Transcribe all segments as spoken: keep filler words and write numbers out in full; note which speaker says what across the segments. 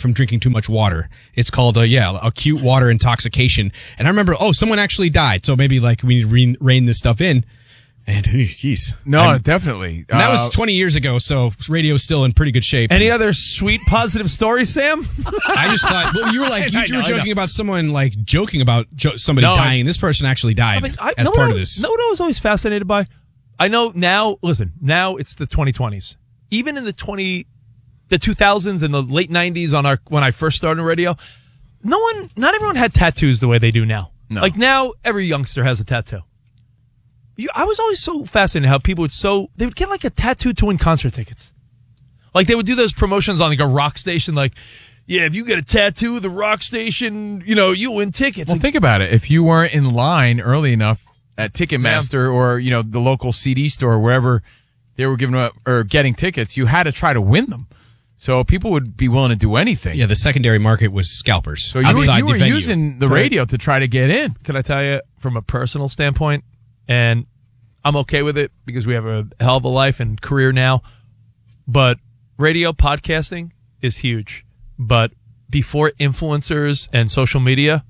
Speaker 1: from drinking too much water. It's called, uh, yeah, acute water intoxication. And I remember, oh, someone actually died. So maybe like we need to rein, rein this stuff in. And, jeez.
Speaker 2: No, I'm, definitely.
Speaker 1: That
Speaker 2: uh,
Speaker 1: was twenty years ago, so radio's still in pretty good shape.
Speaker 3: Any other sweet, positive stories, Sam?
Speaker 1: I just thought, well, you were like, you,
Speaker 3: I
Speaker 1: you
Speaker 3: know,
Speaker 1: were joking about someone, like, joking about jo- somebody
Speaker 3: No,
Speaker 1: dying.
Speaker 3: I,
Speaker 1: this person actually died
Speaker 3: I mean, I,
Speaker 1: as
Speaker 3: no
Speaker 1: part
Speaker 3: one,
Speaker 1: of this.
Speaker 3: No, what I was always fascinated by? I know now, listen, now it's the twenty twenties. Even in the twenty, the two thousands and the late nineties on our, when I first started on radio, no one, not everyone had tattoos the way they do now.
Speaker 2: No.
Speaker 3: Like now, every youngster has a tattoo. You, I was always so fascinated how people would so, they would get like a tattoo to win concert tickets. Like they would do those promotions on like a rock station, like, yeah, if you get a tattoo of the rock station, you know, you win tickets.
Speaker 2: Well,
Speaker 3: like,
Speaker 2: think about it. If you weren't in line early enough at Ticketmaster
Speaker 3: Yeah.
Speaker 2: or, you know, the local C D store, wherever they were giving up or getting tickets, you had to try to win them. So people would be willing to do anything.
Speaker 1: Yeah, the secondary market was scalpers.
Speaker 2: So you
Speaker 1: outside
Speaker 2: were, you
Speaker 1: the
Speaker 2: were
Speaker 1: venue.
Speaker 2: using the
Speaker 3: Can I-
Speaker 2: radio to try to get in.
Speaker 3: Can I tell you from a personal standpoint, and I'm okay with it because we have a hell of a life and career now, but radio podcasting is huge. But before influencers and social media,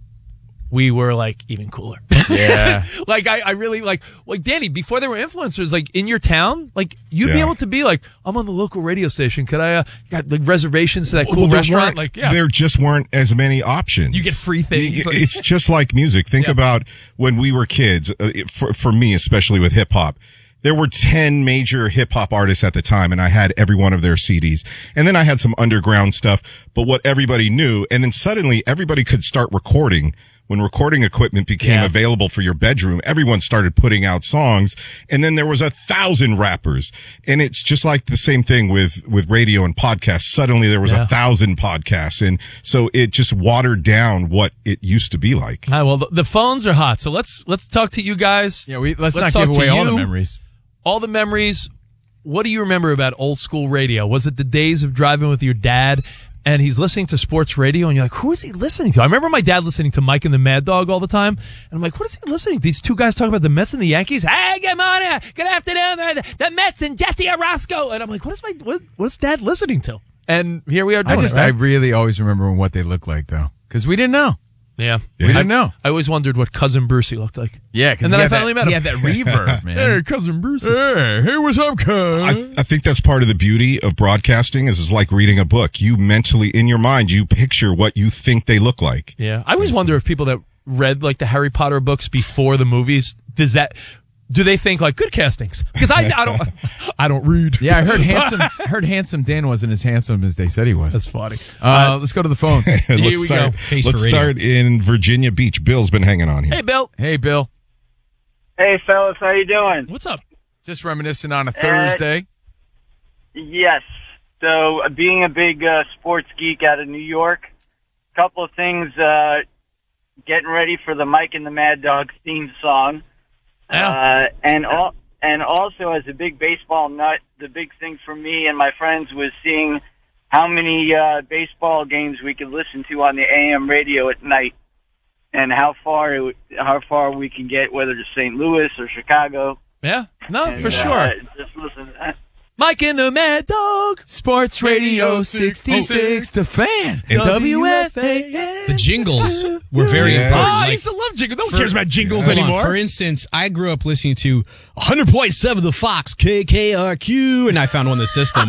Speaker 3: we were like even cooler.
Speaker 2: Yeah.
Speaker 3: Like I, I really like, like Danny, before there were influencers, like in your town, like you'd be
Speaker 4: Yeah.
Speaker 3: able to be like, I'm on the local radio station. Could I, uh, got like reservations to that cool
Speaker 4: Well, there
Speaker 3: restaurant?
Speaker 4: weren't-
Speaker 3: Like, yeah,
Speaker 4: There just weren't as many options.
Speaker 3: you get free things. Like-
Speaker 4: It's just like music. Think
Speaker 3: Yeah.
Speaker 4: about when we were kids, uh, for, for me, especially with hip hop. There were ten major hip hop artists at the time, and I had every one of their C Ds. And then I had some underground stuff, but what everybody knew, and then suddenly everybody could start recording. When recording equipment became
Speaker 3: Yeah.
Speaker 4: available for your bedroom, everyone started putting out songs, and then there was a thousand rappers. And it's just like the same thing with, with radio and podcasts. Suddenly there was
Speaker 3: Yeah.
Speaker 4: a thousand podcasts, and so it just watered down what it used to be like.
Speaker 3: All right, well, the, the phones are hot, so let's let's talk to you guys.
Speaker 2: Yeah, we, let's,
Speaker 3: Let's
Speaker 2: not
Speaker 3: talk
Speaker 2: give
Speaker 3: to
Speaker 2: away all the
Speaker 3: you.
Speaker 2: memories.
Speaker 3: All the memories. What do you remember about old school radio? Was it the days of driving with your dad and he's listening to sports radio and you're like, who is he listening to? I remember my dad listening to Mike and the Mad Dog all the time. And I'm like, what is he listening to? These two guys talking about the Mets and the Yankees. Hey, good morning. Good afternoon. The, the Mets and Jesse Orosco. And I'm like, what is my, what, what's dad listening to? And here we are doing
Speaker 2: I just,
Speaker 3: it, right?
Speaker 2: I really always remember what they look like, though. Because we didn't know.
Speaker 3: Yeah.
Speaker 2: We didn't know.
Speaker 3: I always wondered what Cousin Brucey looked like.
Speaker 2: Yeah, because
Speaker 3: And then I finally
Speaker 2: that,
Speaker 3: met him.
Speaker 2: He had that reverb, man.
Speaker 3: Hey, Cousin Brucey.
Speaker 2: Hey, hey, what's up, cuz?
Speaker 4: I, I think that's part of the beauty of broadcasting is it's like reading a book. You mentally, in your mind, you picture what you think they look like.
Speaker 3: Yeah. I always wonder if people that read like the Harry Potter books before the movies, does that, do they think like good castings? Because I, I don't, I don't read.
Speaker 2: Yeah, I heard handsome. Heard handsome Dan wasn't as handsome as they said he was.
Speaker 3: That's funny.
Speaker 2: Uh, let's go to the phone.
Speaker 4: let's
Speaker 3: we
Speaker 4: start,
Speaker 3: go.
Speaker 1: Face
Speaker 4: let's
Speaker 1: for radio.
Speaker 4: start in Virginia Beach. Bill's been hanging on here.
Speaker 3: Hey, Bill.
Speaker 2: Hey, Bill.
Speaker 5: Hey, fellas, how you doing?
Speaker 3: What's up?
Speaker 2: Just reminiscing on a Thursday.
Speaker 5: Yes. So, uh, being a big uh, sports geek out of New York, a couple of things. Uh, getting ready for the Mike and the Mad Dog theme song,
Speaker 3: Yeah.
Speaker 5: uh, and al- and also as a big baseball nut, the big thing for me and my friends was seeing how many uh, baseball games we could listen to on the A M radio at night, and how far it would, how far we can get, whether it's Saint Louis or Chicago.
Speaker 3: Yeah. No,
Speaker 5: And,
Speaker 3: for
Speaker 5: uh,
Speaker 3: sure.
Speaker 5: just listen. To that.
Speaker 3: Mike and the Mad Dog.
Speaker 2: Sports Radio sixty-six, The Fan.
Speaker 3: W F A N.
Speaker 1: The jingles were very
Speaker 4: Yeah.
Speaker 1: important.
Speaker 3: Oh, I
Speaker 1: Like,
Speaker 3: used to love jingles. No one
Speaker 1: for-
Speaker 3: cares about jingles
Speaker 1: hold on.
Speaker 3: anymore.
Speaker 1: For instance, I grew up listening to one hundred point seven The Fox, K K R Q, and I found one in the system.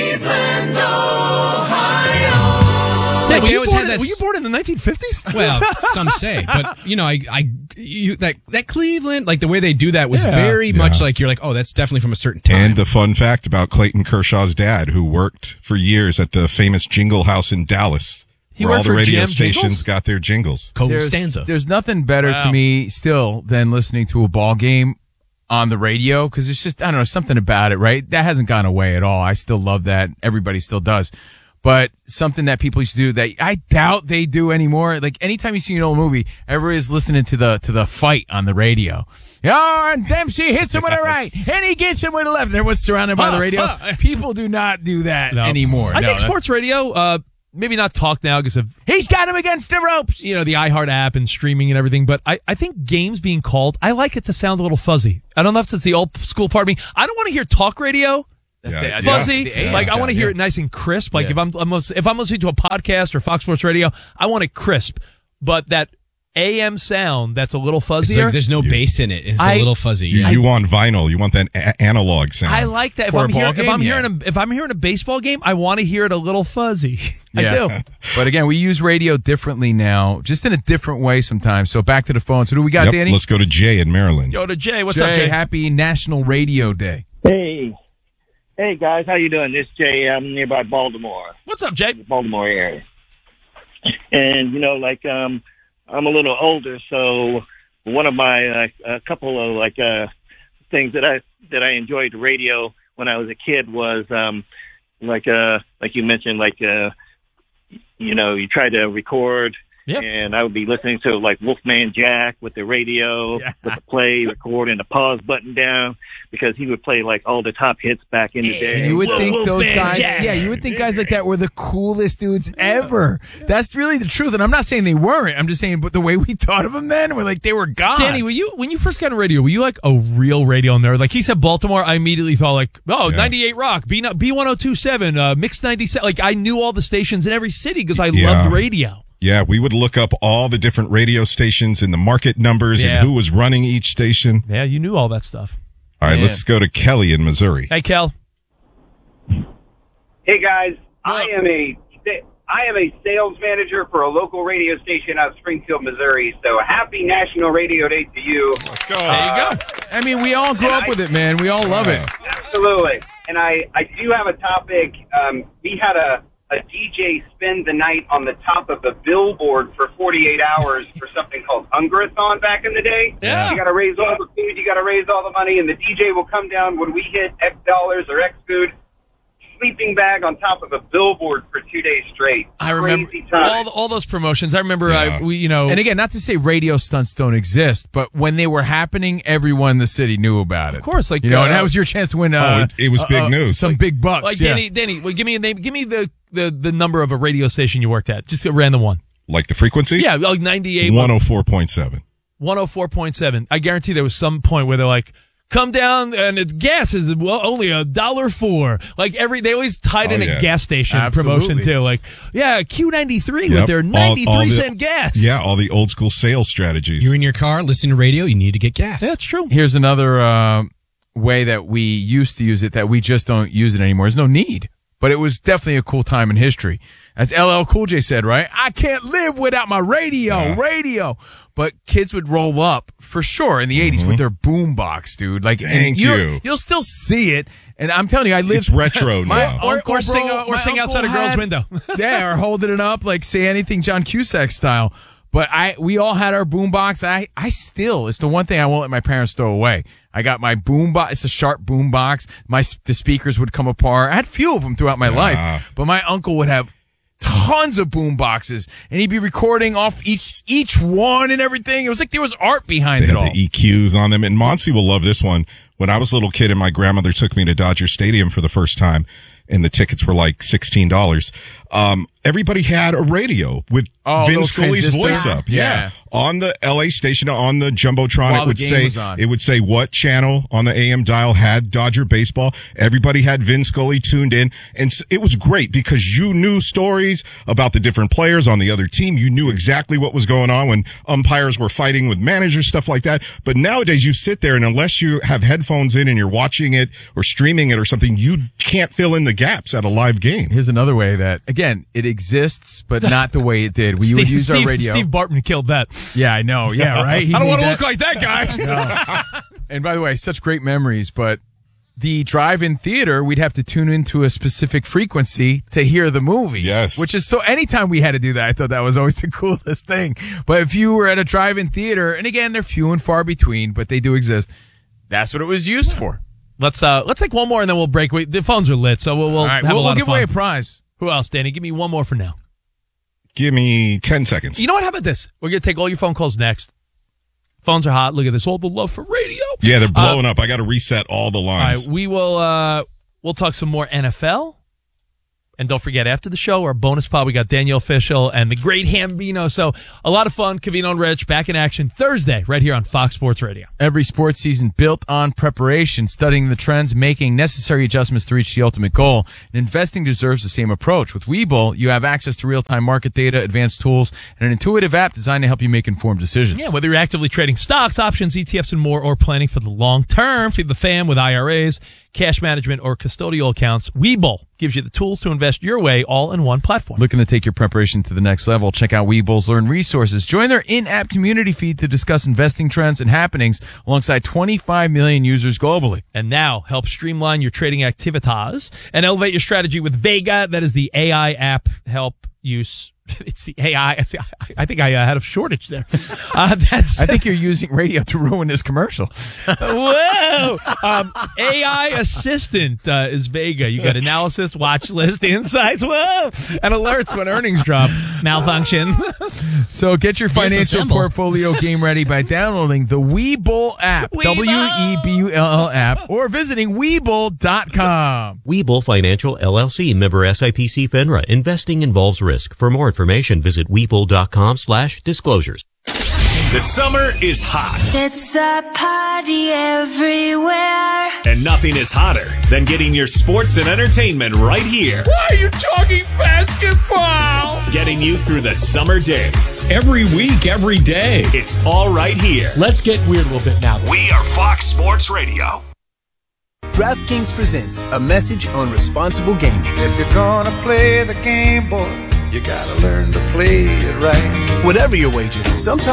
Speaker 3: Say,
Speaker 1: Like,
Speaker 3: were,
Speaker 1: they
Speaker 3: you
Speaker 1: always
Speaker 3: born
Speaker 1: had
Speaker 3: in,
Speaker 1: that
Speaker 3: were you
Speaker 1: s-
Speaker 3: born in the nineteen fifties?
Speaker 1: Well, some say, but you know, I, I, you, that, that Cleveland, like the way they do that was
Speaker 3: Yeah.
Speaker 1: very much
Speaker 4: Yeah.
Speaker 1: like you're like, oh, that's definitely from a certain time.
Speaker 4: And the fun fact about Clayton Kershaw's dad, who worked for years at the famous Jingle House in Dallas,
Speaker 3: He
Speaker 4: where all
Speaker 3: worked
Speaker 4: the
Speaker 3: for
Speaker 4: radio
Speaker 3: G M
Speaker 4: stations
Speaker 3: Jingles?
Speaker 4: got their jingles.
Speaker 1: Costanza.
Speaker 2: There's, there's nothing better
Speaker 3: Wow.
Speaker 2: to me still than listening to a ball game on the radio because it's just, I don't know, something about it, right? That hasn't gone away at all. I still love that. Everybody still does. But something that people used to do that I doubt they do anymore. Like anytime you see an old movie, everybody's listening to the, to the fight on the radio. Oh, and Dempsey hits him with a right, and he gets him with a left. And everyone's surrounded by the radio. People do not do that
Speaker 3: No.
Speaker 2: anymore.
Speaker 3: I
Speaker 2: No,
Speaker 3: think
Speaker 2: that-
Speaker 3: sports radio, uh, maybe not talk now because of,
Speaker 2: He's got him against the ropes.
Speaker 3: you know, the iHeart app and streaming and everything. But I, I think games being called, I like it to sound a little fuzzy. I don't know if it's the old school part of me. I don't want to hear talk radio
Speaker 2: That's
Speaker 4: Yeah,
Speaker 2: the,
Speaker 4: yeah.
Speaker 3: Fuzzy,
Speaker 2: the A M
Speaker 3: like I
Speaker 2: sound,
Speaker 3: want to hear
Speaker 2: yeah.
Speaker 3: it nice and crisp. Like
Speaker 2: Yeah.
Speaker 3: if I'm, I'm lis- if I'm listening to a podcast or Fox Sports Radio, I want it crisp. But that A M sound that's a little
Speaker 1: It's
Speaker 3: fuzzier.
Speaker 1: like there's no bass in it. It's
Speaker 3: I-
Speaker 1: a little fuzzy.
Speaker 4: You,
Speaker 1: Yeah.
Speaker 4: you want vinyl. You want that a- analog sound.
Speaker 3: I like that. If
Speaker 2: For a
Speaker 3: I'm,
Speaker 2: ball
Speaker 3: hearing, if
Speaker 2: game,
Speaker 3: I'm
Speaker 2: yeah.
Speaker 3: hearing a, if I'm hearing a baseball game, I want to hear it a little fuzzy. I do.
Speaker 2: But again, we use radio differently now, just in a different way sometimes. So back to the phone. So who do we got,
Speaker 4: Yep,
Speaker 2: Danny?
Speaker 4: let's go to Jay in Maryland.
Speaker 3: Yo, to Jay, what's
Speaker 2: Jay,
Speaker 3: up, Jay?
Speaker 2: happy National Radio Day.
Speaker 6: Hey, hey guys, how you doing? This is Jay. I'm nearby Baltimore,
Speaker 3: What's up, Jay?
Speaker 6: Baltimore area. And you know, like um, I'm a little older, so one of my uh, a couple of like uh things that I that I enjoyed the radio when I was a kid was um, like uh like you mentioned, like uh, you know, you try to record.
Speaker 3: Yep.
Speaker 6: And I would be listening to like Wolfman Jack with the radio,
Speaker 3: Yeah.
Speaker 6: with the play, record, and the pause button down because he would play like all the top hits back in the day.
Speaker 2: And you would
Speaker 3: Whoa,
Speaker 2: think
Speaker 3: Wolfman
Speaker 2: those guys,
Speaker 3: Jack.
Speaker 2: yeah, you would think guys like that were the coolest dudes ever. That's really the truth. And I'm not saying they weren't. I'm just saying, but the way we thought of them then, we're like, they were gods.
Speaker 3: Danny, were you when you first got on radio? Were you like a real radio nerd? Like he said, Baltimore. I immediately thought like, oh,
Speaker 4: Yeah.
Speaker 3: ninety-eight Rock, B B one oh two seven, uh, Mix ninety-seven. Like I knew all the stations in every city because I
Speaker 4: Yeah.
Speaker 3: loved radio.
Speaker 4: Yeah, we would look up all the different radio stations and the market numbers
Speaker 3: Yeah.
Speaker 4: and who was running each station.
Speaker 3: Yeah, you knew all that stuff.
Speaker 4: All right,
Speaker 2: Man.
Speaker 4: let's go to Kelly in Missouri.
Speaker 3: Hey, Kel.
Speaker 7: Hey guys, I am a I am a sales manager for a local radio station out of Springfield, Missouri. So happy National Radio Day to you.
Speaker 4: Let's go.
Speaker 3: There you go.
Speaker 2: I mean, we all grew
Speaker 7: And
Speaker 2: up
Speaker 7: I-
Speaker 2: with it, man. We all love it.
Speaker 7: Absolutely. And I, I do have a topic. Um, we had a, a D J spend the night on the top of a billboard for forty-eight hours for something called Hungrathon back in the day.
Speaker 3: Yeah.
Speaker 7: You got to raise all the food, you got to raise all the money, and the D J will come down when we hit X dollars or X food. Sleeping bag on top of a billboard for two days straight.
Speaker 3: I remember
Speaker 7: Crazy time.
Speaker 3: all the, all those promotions. I remember,
Speaker 4: Yeah.
Speaker 3: I, we, you know,
Speaker 2: And again, not to say radio stunts don't exist, but when they were happening, everyone in the city knew about it.
Speaker 3: Of course, like,
Speaker 2: you know, and
Speaker 3: uh,
Speaker 2: that was your chance to win.
Speaker 4: Oh,
Speaker 2: Uh,
Speaker 4: it- it was
Speaker 2: uh,
Speaker 4: big
Speaker 2: uh,
Speaker 4: news.
Speaker 2: Some big bucks.
Speaker 3: like
Speaker 2: yeah.
Speaker 3: Danny, Danny, well, give me a name. Give me the, the, the number of a radio station you worked at. Just a random one.
Speaker 4: Like the frequency?
Speaker 3: Yeah, like ninety-eight,
Speaker 4: one oh four point seven.
Speaker 3: one oh four point seven. I guarantee there was some point where they're like, come down and it's gas is well, only a dollar four. Like every, they always tied
Speaker 4: Oh,
Speaker 3: in
Speaker 4: yeah.
Speaker 3: a gas station
Speaker 2: Absolutely.
Speaker 3: promotion too. Like, yeah, Q ninety-three with
Speaker 4: Yep.
Speaker 3: their
Speaker 4: All-
Speaker 3: ninety-three
Speaker 4: all the-
Speaker 3: cent gas.
Speaker 4: Yeah, all the old school sales strategies.
Speaker 1: You're in your car, listening to radio, you need to get gas.
Speaker 3: Yeah, that's true.
Speaker 2: Here's another uh, way that we used to use it that we just don't use it anymore. There's no need. But it was definitely a cool time in history. As L L Cool J said, right? I can't live without my radio,
Speaker 4: Yeah.
Speaker 2: radio. But kids would roll up for sure in the eighties with their boombox, dude. Like, and
Speaker 4: Thank
Speaker 2: you'll-
Speaker 4: you.
Speaker 2: You'll still see it. And I'm telling you, I live.
Speaker 4: It's retro
Speaker 2: my
Speaker 4: now.
Speaker 3: Or-
Speaker 2: uncle,
Speaker 3: or sing,
Speaker 2: bro,
Speaker 3: uh, or
Speaker 2: my
Speaker 3: sing
Speaker 2: uncle
Speaker 3: outside a girl's
Speaker 2: had-
Speaker 3: window.
Speaker 2: yeah, or holding it up like say anything John Cusack style. But I, we all had our boombox. I, I still, it's the one thing I won't let my parents throw away. I got my boombox. It's a sharp boombox. My, the speakers would come apart. I had a few of them throughout my life, but my uncle would have tons of boom boxes and he'd be recording off each, each one and everything. It was like there was art behind
Speaker 4: They
Speaker 2: it
Speaker 4: had
Speaker 2: all.
Speaker 4: the E Qs on them. And Monty will love this one. When I was a little kid and my grandmother took me to Dodger Stadium for the first time, and the tickets were like sixteen dollars. Um, everybody had a radio with
Speaker 2: Oh,
Speaker 4: Vin
Speaker 2: little
Speaker 4: Scully's
Speaker 2: transistor?
Speaker 4: voice up. Yeah.
Speaker 2: Yeah.
Speaker 4: On the L A station, on the Jumbotron,
Speaker 2: While
Speaker 4: it
Speaker 2: the
Speaker 4: would
Speaker 2: game
Speaker 4: say,
Speaker 2: was on.
Speaker 4: it would say what channel on the A M dial had Dodger baseball. Everybody had Vin Scully tuned in. And s- it was great because you knew stories about the different players on the other team. You knew exactly what was going on when umpires were fighting with managers, stuff like that. But nowadays you sit there and unless you have headphones in and you're watching it or streaming it or something, you can't fill in the gaps at a live game.
Speaker 2: Here's another way that, again, it exists, but not the way it did. We
Speaker 3: Steve,
Speaker 2: would use
Speaker 3: Steve,
Speaker 2: our radio.
Speaker 3: Steve Bartman killed that.
Speaker 2: Yeah, I know. Yeah, right. He
Speaker 3: I don't
Speaker 2: made
Speaker 3: want to
Speaker 2: that-
Speaker 3: look like that guy.
Speaker 2: And by the way, such great memories, but the drive-in theater, we'd have to tune into a specific frequency to hear the movie.
Speaker 4: Yes.
Speaker 2: Which is so anytime we had to do that, I thought that was always the coolest thing. But if you were at a drive-in theater, and again, they're few and far between, but they do exist. That's what it was used for.
Speaker 3: Let's uh, let's take one more and then we'll break. We, the phones are lit, so we'll, we'll
Speaker 2: All right,
Speaker 3: have
Speaker 2: we'll,
Speaker 3: a lot
Speaker 2: we'll give
Speaker 3: of fun.
Speaker 2: away a prize.
Speaker 3: Who else, Danny? Give me one more for now.
Speaker 4: Give me ten seconds.
Speaker 3: You know what? How about this? We're gonna take all your phone calls next. Phones are hot. Look at this. All the love for radio.
Speaker 4: Yeah, they're blowing
Speaker 3: Uh,
Speaker 4: up. I got to reset all the
Speaker 3: All
Speaker 4: lines.
Speaker 3: right, we will. Uh, we'll talk some more N F L, And don't forget, after the show, our bonus pod, we got Danielle Fishel and the great Hambino. So a lot of fun. Covino and Rich back in action Thursday right here on Fox Sports Radio.
Speaker 2: Every sports season built on preparation, studying the trends, making necessary adjustments to reach the ultimate goal. And investing deserves the same approach. With Webull, you have access to real-time market data, advanced tools, and an intuitive app designed to help you make informed decisions.
Speaker 3: Yeah, whether you're actively trading stocks, options, E T Fs, and more, or planning for the long term, feed the fam with I R As, cash management, or custodial accounts, Webull gives you the tools to invest your way all in one platform.
Speaker 2: Looking to take your preparation to the next level? Check out Webull's Learn Resources. Join their in-app community feed to discuss investing trends and happenings alongside twenty-five million users globally.
Speaker 3: And now help streamline your trading activities and elevate your strategy with Vega. That is the A I app help use. It's the A I. I think I uh, had a shortage there. Uh, that's.
Speaker 2: I think you're using radio to ruin this commercial.
Speaker 3: Whoa! Um, A I assistant uh, is Vega. You got analysis, watch list, insights, whoa, and alerts when earnings drop. Malfunction.
Speaker 2: So get your financial
Speaker 8: Disassemble.
Speaker 2: portfolio game ready by downloading the Webull app,
Speaker 3: Webull!
Speaker 2: W E B U L L app, or visiting Webull dot com.
Speaker 9: Webull Financial L L C, member S I P C FINRA. Investing involves risk. For more information, visit Webull dot com slash disclosures.
Speaker 10: The summer is hot,
Speaker 11: It's a party everywhere.
Speaker 10: and nothing is hotter than getting your sports and entertainment right here.
Speaker 2: Why are you talking basketball?
Speaker 10: Getting you through the summer days.
Speaker 12: Every week, every day.
Speaker 10: It's all right here.
Speaker 12: Let's get weird a little bit now.
Speaker 10: We are Fox Sports Radio.
Speaker 13: DraftKings presents a message on responsible gaming.
Speaker 14: If you're gonna play the game, boy, you gotta learn to play it right.
Speaker 13: Whatever your wager, sometimes